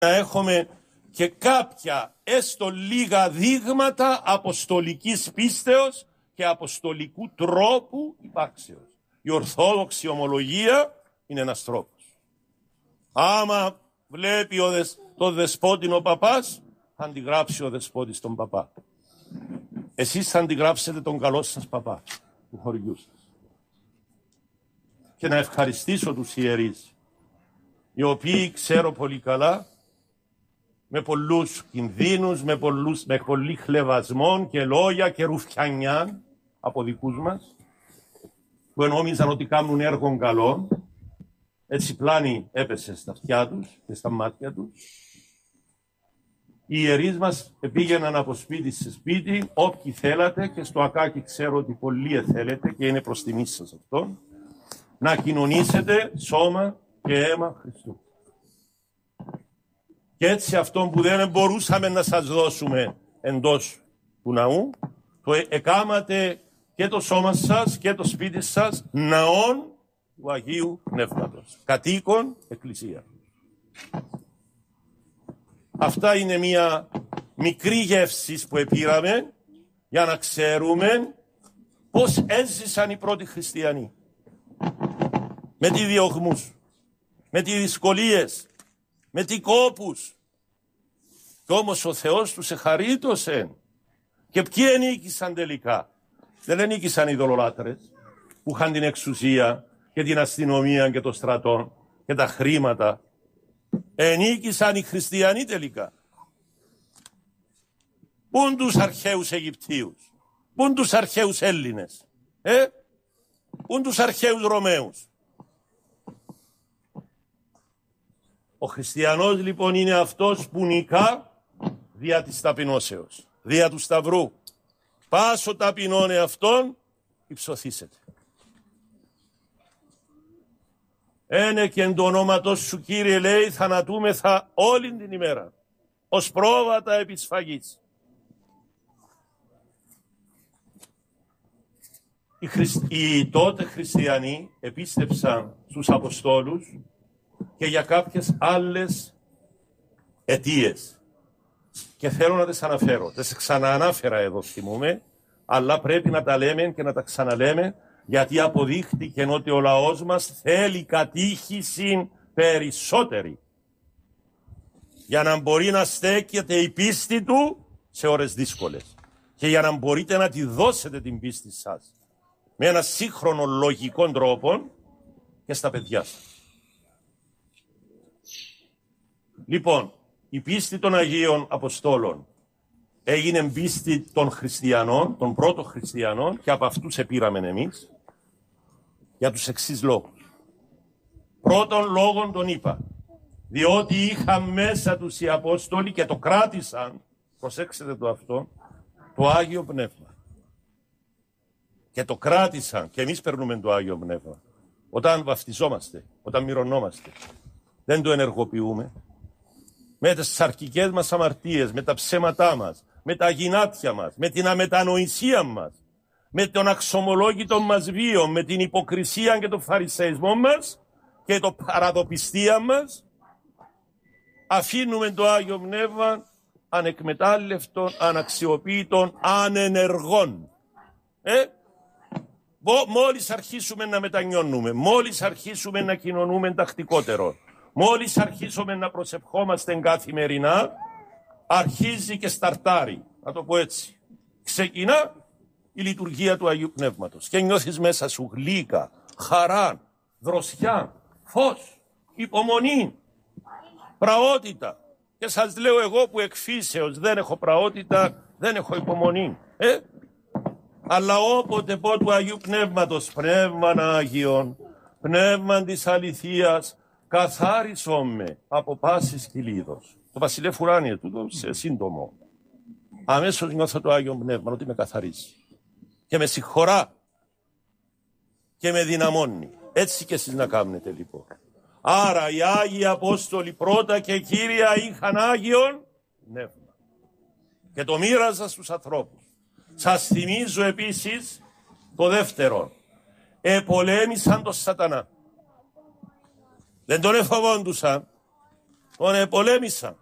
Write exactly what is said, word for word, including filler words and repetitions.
να έχουμε και κάποια έστω λίγα δείγματα αποστολικής πίστεως και αποστολικού τρόπου υπάρξεως. Η ορθόδοξη ομολογία είναι ένας τρόπος. Άμα βλέπει ο δεσ... το δεσπότην ο παπάς, θα αντιγράψει ο δεσπότης τον παπά. Εσείς θα αντιγράψετε τον καλό σας παπά του χωριού σας. Και να ευχαριστήσω τους ιερείς, οι οποίοι ξέρω πολύ καλά, με πολλούς κινδύνους, με, πολλούς, με πολύ χλευασμόν και λόγια και ρουφιανιά από δικούς μας, που νόμιζαν ότι κάνουν έργο καλό, έτσι πλάνη έπεσε στα αυτιά τους και στα μάτια τους. Οι ιερείς μας πήγαιναν από σπίτι σε σπίτι, όποιοι θέλατε, και στο Ακάκι ξέρω ότι πολλοί θέλετε και είναι προς τιμή σας αυτό, να κοινωνήσετε σώμα και αίμα Χριστού. Και έτσι αυτό που δεν μπορούσαμε να σας δώσουμε εντός του ναού, το εκάματε και το σώμα σας και το σπίτι σας ναών του Αγίου Πνεύματος, κατοίκων εκκλησία. Αυτά είναι μια μικρή γεύση που επήραμε για να ξέρουμε πώς έζησαν οι πρώτοι χριστιανοί. Με τι διωγμούς, με τι δυσκολίες, με τι κόπους. Κι όμως ο Θεός τους εχαρίτωσε. Και ποιοι ενίκησαν τελικά? Δεν ενίκησαν οι ειδωλολάτρες που είχαν την εξουσία και την αστυνομία και το στρατό και τα χρήματα. Ενίκησαν οι χριστιανοί τελικά. Πούν τους αρχαίους Αιγυπτίους, πούν τους αρχαίους Έλληνες, ε? πούν τους αρχαίους Ρωμαίους. Ο χριστιανός λοιπόν είναι αυτός που νικά δια της ταπεινώσεως, δια του Σταυρού. Πάσο ταπεινών εαυτόν υψωθήσετε. Ένε και εν το ονόματος σου, Κύριε, λέει, θανατούμεθα όλη την ημέρα, ως πρόβατα επί της φαγής. Οι, Χριστ... Οι τότε χριστιανοί επίστεψαν στους Αποστόλους και για κάποιες άλλες αιτίες. Και θέλω να τις αναφέρω. Δεν σε ξαναανάφερα εδώ, θυμούμε, αλλά πρέπει να τα λέμε και να τα ξαναλέμε, γιατί αποδείχτηκε ότι ο λαός μας θέλει κατήχηση περισσότερη, για να μπορεί να στέκεται η πίστη του σε ώρες δύσκολες και για να μπορείτε να τη δώσετε την πίστη σας με ένα σύγχρονο λογικό τρόπο και στα παιδιά σας. Λοιπόν, η πίστη των Αγίων Αποστόλων έγινε πίστη των χριστιανών, των πρώτων χριστιανών, και από αυτούς επήραμε εμείς για τους εξής λόγους. Πρώτον λόγον τον είπα, διότι είχαν μέσα τους οι Απόστολοι και το κράτησαν, προσέξτε το αυτό, το Άγιο Πνεύμα. Και το κράτησαν, και εμείς περνούμε το Άγιο Πνεύμα. Όταν βαφτιζόμαστε, όταν μυρωνόμαστε, δεν το ενεργοποιούμε. Με τις σαρκικές μας αμαρτίες, με τα ψέματά μας, με τα γυνάτια μας, με την αμετανοησία μας, με τον αξιωμολόγητο μας βίο, με την υποκρισία και τον φαρισαϊσμό μας και το παραδοπιστία μας, αφήνουμε το Άγιο Πνεύμα ανεκμετάλλευτον, αναξιοποίητον, ανενεργών. Ε? Μόλις αρχίσουμε να μετανιώνουμε, μόλις αρχίσουμε να κοινωνούμε τακτικότερο, μόλις αρχίσουμε να προσευχόμαστε καθημερινά, αρχίζει και σταρτάρει, να το πω έτσι. Ξεκινά η λειτουργία του Αγίου Πνεύματος και νιώθεις μέσα σου γλύκα, χαρά, δροσιά, φως, υπομονή, πραότητα. Και σας λέω εγώ που εκφύσεως δεν έχω πραότητα, δεν έχω υπομονή. Ε? Αλλά όποτε πω του Αγίου Πνεύματος, πνεύμα Άγιον, πνεύμα της αληθείας, καθάρισό με από πάσης κυλίδος. Το βασιλεύ ουράνιε τούτο σε σύντομο. Αμέσως νιώθω το Άγιο Πνεύμα ότι με καθαρίζει. Και με συγχωρά. Και με δυναμώνει. Έτσι και εσείς να κάνετε λοιπόν. Άρα οι Άγιοι Απόστολοι πρώτα και κύρια είχαν Άγιον Πνεύμα. Και το μοίραζα στους ανθρώπους. Σας θυμίζω επίσης το δεύτερο. Επολέμησαν τον Σατανά. Δεν τον εφοβόντουσαν. τον επολέμησα.